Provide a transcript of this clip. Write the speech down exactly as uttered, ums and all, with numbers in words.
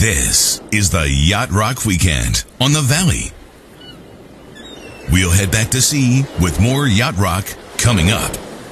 This is the Yacht Rock Weekend on the Valley. We'll head back to sea with more Yacht Rock coming up.